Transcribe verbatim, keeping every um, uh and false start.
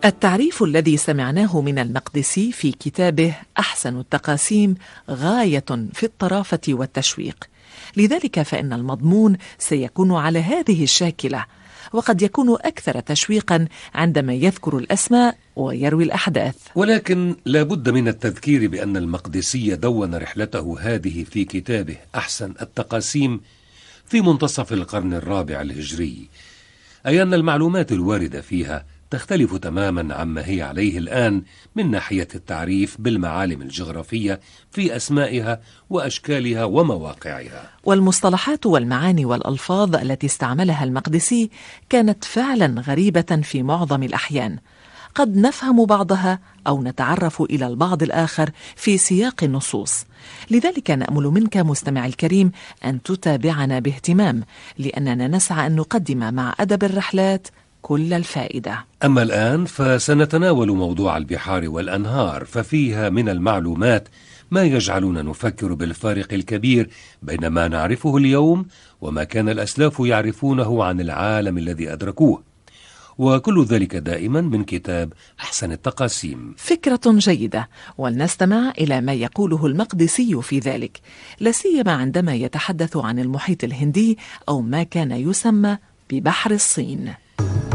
التعريف الذي سمعناه من المقدسي في كتابه أحسن التقاسيم غاية في الطرافة والتشويق، لذلك فإن المضمون سيكون على هذه الشاكلة، وقد يكون أكثر تشويقا عندما يذكر الأسماء ويروي الأحداث. ولكن لا بد من التذكير بأن المقدسي دون رحلته هذه في كتابه أحسن التقاسيم في منتصف القرن الرابع الهجري، أي أن المعلومات الواردة فيها تختلف تماما عما هي عليه الآن من ناحية التعريف بالمعالم الجغرافية في أسمائها وأشكالها ومواقعها. والمصطلحات والمعاني والألفاظ التي استعملها المقدسي كانت فعلا غريبة في معظم الأحيان، قد نفهم بعضها أو نتعرف إلى البعض الآخر في سياق النصوص. لذلك نأمل منك مستمع الكريم أن تتابعنا باهتمام، لأننا نسعى أن نقدم مع أدب الرحلات كل الفائدة. أما الآن فسنتناول موضوع البحار والأنهار، ففيها من المعلومات ما يجعلنا نفكر بالفارق الكبير بين ما نعرفه اليوم وما كان الأسلاف يعرفونه عن العالم الذي أدركوه، وكل ذلك دائما من كتاب أحسن التقاسيم. فكرة جيدة، ولنستمع إلى ما يقوله المقدسي في ذلك، لا سيما عندما يتحدث عن المحيط الهندي أو ما كان يسمى ببحر الصين.